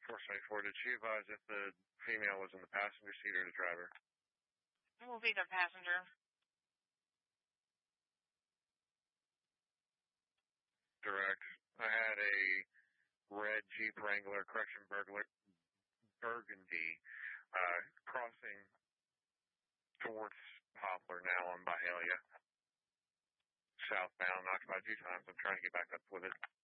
474. Did she advise if the female was in the passenger seat or the driver? It will be the passenger. Direct. I had a red Jeep Wrangler, burgundy, crossing towards Poplar now on Byhalia. Southbound, knocked by 2 times. I'm trying to get back up with it.